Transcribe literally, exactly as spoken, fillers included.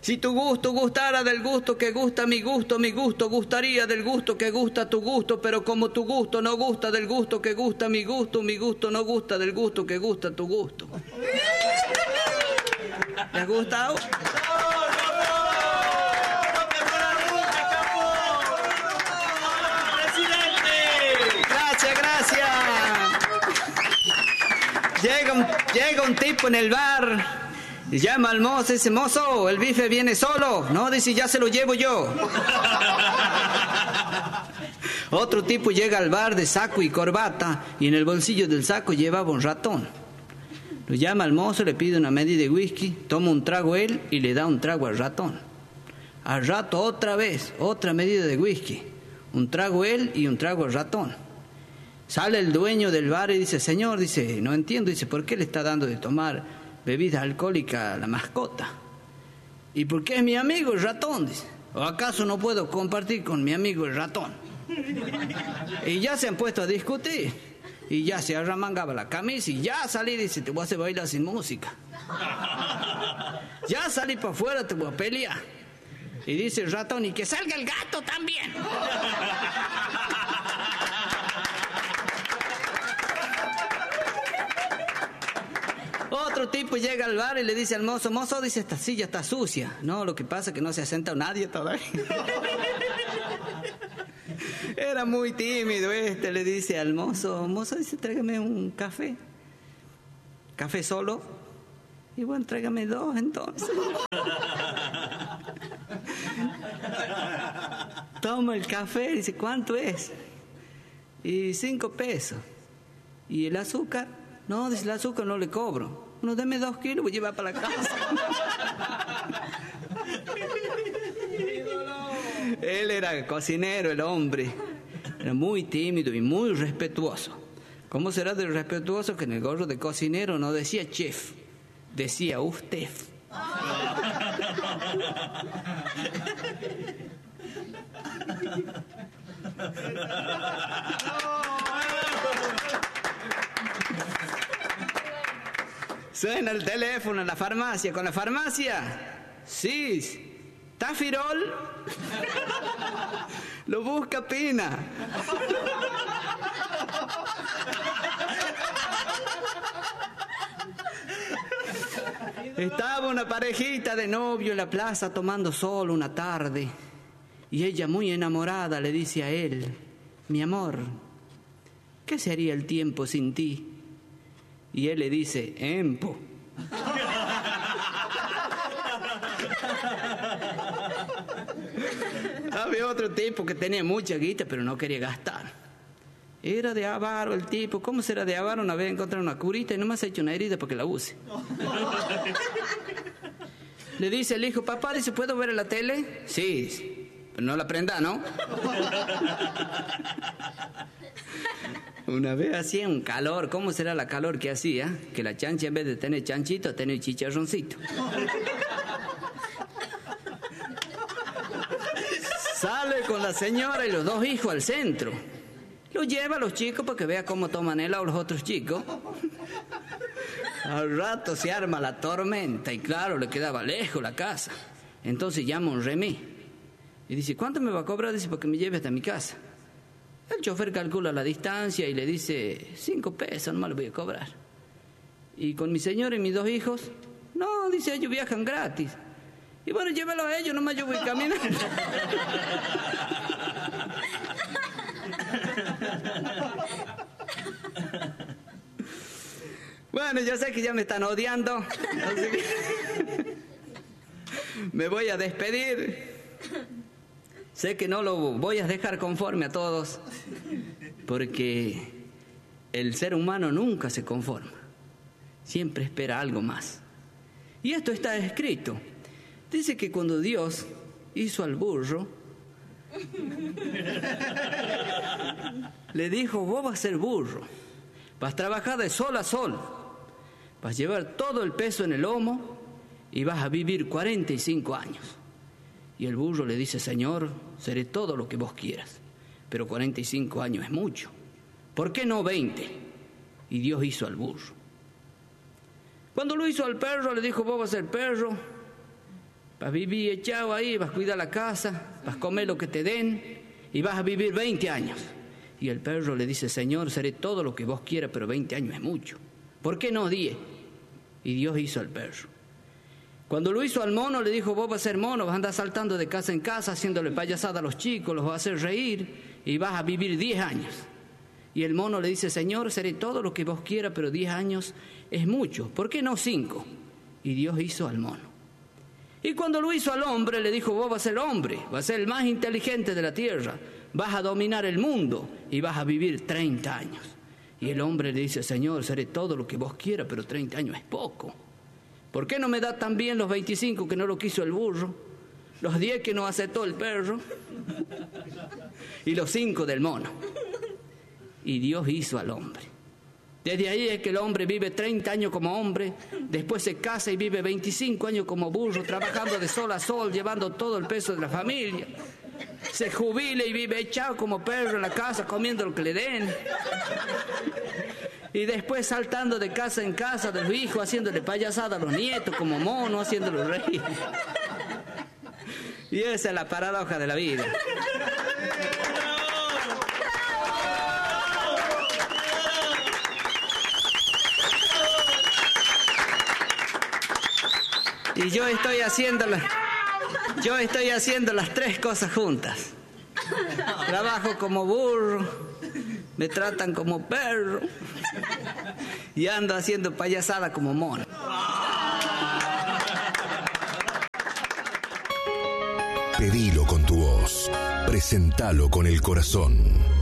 Si tu gusto gustara del gusto que gusta mi gusto, mi gusto gustaría del gusto que gusta tu gusto, pero como tu gusto no gusta del gusto que gusta mi gusto, mi gusto no gusta del gusto que gusta tu gusto. ¿Les ha gustado? Gracias, gracias. Llega un, llega un tipo en el bar. Y llama al mozo, dice, mozo, el bife viene solo. No, dice, ya se lo llevo yo. Otro tipo llega al bar de saco y corbata y en el bolsillo del saco llevaba un ratón. Lo llama al mozo, le pide una medida de whisky, toma un trago él y le da un trago al ratón. Al rato otra vez, otra medida de whisky, un trago él y un trago al ratón. Sale el dueño del bar y dice, señor, dice, no entiendo, dice, ¿por qué le está dando de tomar bebida alcohólica a la mascota? ¿Y por qué es mi amigo el ratón? Dice. ¿O acaso no puedo compartir con mi amigo el ratón? Y ya se han puesto a discutir. Y ya se arremangaba la camisa y ya salí, dice, te voy a hacer bailar sin música. Ya salí para afuera, te voy a pelear. Y dice el ratón, y que salga el gato también. Otro tipo llega al bar y le dice al mozo, mozo, dice, esta silla está sucia. No, lo que pasa es que no se ha sentado nadie todavía. Era muy tímido este, le dice al mozo, mozo, dice, tráigame un café. ¿Café solo? Y bueno, tráigame dos entonces. Toma el café, dice, ¿cuánto es? Y cinco pesos. ¿Y el azúcar? No, dice, el azúcar no le cobro. No, deme dos kilos, voy a llevar para la casa. Él era cocinero, el hombre. Era muy tímido y muy respetuoso. ¿Cómo será de respetuoso que en el gorro de cocinero no decía chef, decía usted? Suena el teléfono en la farmacia. ¿Con la farmacia? Sí. ¿Tafirol? Lo busca Pina. Estaba una parejita de novio en la plaza tomando sol una tarde. Y ella, muy enamorada, le dice a él, mi amor, ¿qué sería el tiempo sin ti? Y él le dice, empo. Había otro tipo que tenía mucha guita, pero no quería gastar. Era de avaro el tipo. ¿Cómo será de avaro? Una vez encontró una curita y no me ha hecho una herida para que la use. Le dice el hijo, papá, dice, ¿puedo ver la tele? Sí, pero no la prenda, ¿no? Una vez hacía un calor. ¿Cómo será la calor que hacía? Que la chancha, en vez de tener chanchito, tenía chicharroncito. Sale con la señora y los dos hijos al centro. Lo lleva a los chicos para que vea cómo toman helado los otros chicos. Al rato se arma la tormenta y claro, le quedaba lejos la casa. Entonces llama un remí y dice, ¿cuánto me va a cobrar? Dice, para que me lleve hasta mi casa. El chofer calcula la distancia y le dice, cinco pesos, nomás le voy a cobrar. ¿Y con mi señora y mis dos hijos? No, dice, ellos viajan gratis. Y bueno, llévalo a ellos, nomás yo voy a caminar. Bueno, yo sé que ya me están odiando, así que me voy a despedir. Sé que no lo voy a dejar conforme a todos, porque el ser humano nunca se conforma, siempre espera algo más. Y esto está escrito. Dice que cuando Dios hizo al burro, le dijo, vos vas a ser burro, vas a trabajar de sol a sol, vas a llevar todo el peso en el lomo y vas a vivir cuarenta y cinco años. Y el burro le dice, Señor, seré todo lo que vos quieras, pero cuarenta y cinco años es mucho. ¿Por qué no veinte? Y Dios hizo al burro. Cuando lo hizo al perro, le dijo, vos vas a ser perro, Vas a vivir echado ahí, vas a cuidar la casa, vas a comer lo que te den y vas a vivir veinte años. Y el perro le dice, Señor, seré todo lo que vos quieras, pero veinte años es mucho. ¿Por qué no diez? Y Dios hizo al perro. Cuando lo hizo al mono, le dijo, vos vas a ser mono, vas a andar saltando de casa en casa, haciéndole payasada a los chicos, los vas a hacer reír y vas a vivir diez años. Y el mono le dice, Señor, seré todo lo que vos quieras, pero diez años es mucho. ¿Por qué no cinco? Y Dios hizo al mono. Y cuando lo hizo al hombre, le dijo, vos vas a ser hombre, vas a ser el más inteligente de la tierra, vas a dominar el mundo y vas a vivir treinta años. Y el hombre le dice, Señor, seré todo lo que vos quieras, pero treinta años es poco. ¿Por qué no me da también los veinticinco que no lo quiso el burro, los diez que no aceptó el perro y los cinco del mono? Y Dios hizo al hombre. Desde ahí es que el hombre vive treinta años como hombre, después se casa y vive veinticinco años como burro, trabajando de sol a sol, llevando todo el peso de la familia. Se jubila y vive echado como perro en la casa, comiendo lo que le den. Y después saltando de casa en casa de los hijos, haciéndole payasada a los nietos como monos, haciéndolos reír. Y esa es la paradoja de la vida. Y yo estoy haciendo las, yo estoy haciendo las tres cosas juntas. Trabajo como burro, me tratan como perro y ando haciendo payasada como mono. Pedilo con tu voz, presentalo con el corazón.